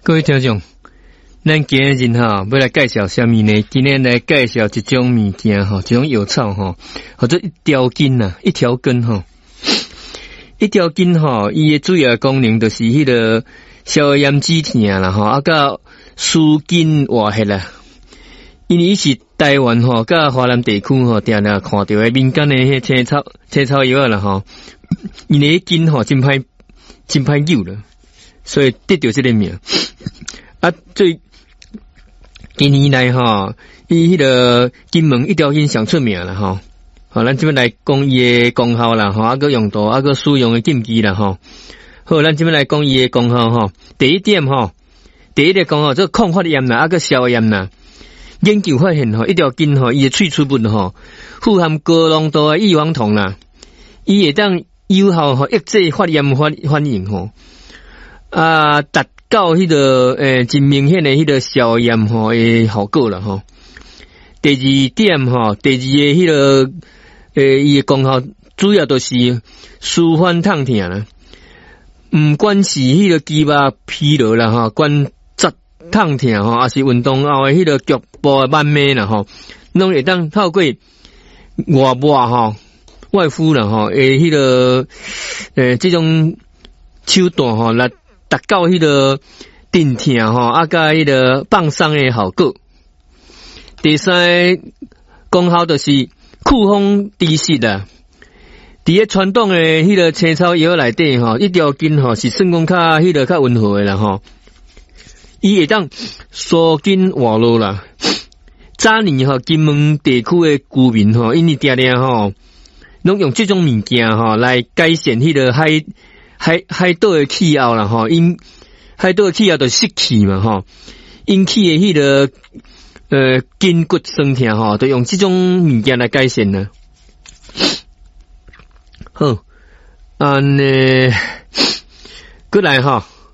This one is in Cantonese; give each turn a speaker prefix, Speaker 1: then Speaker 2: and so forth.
Speaker 1: 各位听众，咱今日哈要来介绍什么呢？今天来介绍一种物件哈，一种药草哈，或者一条根呐，一条根哈，一条根哈，伊的主要功能就是迄个消炎止痛啦哈，啊甲舒筋活血啦。因为伊是台湾哈，甲华南地区哈，定定看到的民间的迄青草药啦哈，因为根哈真歹救了，所以得到这个名。啊，最近年来哈，伊迄个金门一条根上出名啦哈。好，咱这边来讲伊的功效啦哈，啊个用途，啊个使用的禁忌啦哈。好，咱这边来讲伊的功效哈。第一点哈，第一个功效这抗发炎啦，啊个消炎啦。研究发现吼，一条根吼，伊的萃取物吼，富含高浓度的异黄酮啦，伊会当有效吼抑制发炎反应吼，啊，达到迄个真明显的迄个消炎吼的效果啦吼。第二点吼，第二个迄个伊的功效主要都是舒缓痛痛啦，毋管是迄个肌肉疲劳啦吼，关痛痛吼，也是运动后的迄个局部的慢慢啦吼，拢会当透过外敷啦吼，迄个这种手段吼来达到迄个镇痛吼，啊甲迄个放松的效果。第三功效就是祛风止湿啦。伫个传统的迄个青草药内底吼，一条根吼是算讲较温和的啦吼。伊会当疏筋活络啦。早年吼，金门地区的居民吼，因为定定吼，拢用这种物件吼来改善迄个海岛的气候啦吼。因海岛的气候就湿气嘛吼，引起的迄个筋骨酸痛吼，就用这种物件来改善啦。好，过来吼。